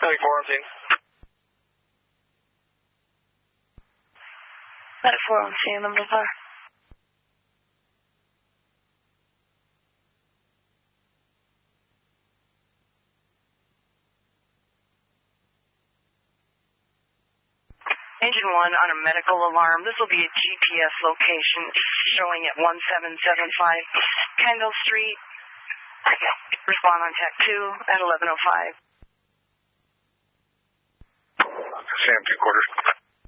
Heavy 4 on scene. That 4 on scene, number 5. Engine 1 on a medical alarm. This will be a GPS location showing at 1775 Kendall Street. Respond on Tech 2 at 11:05. Sam, 2 quarters.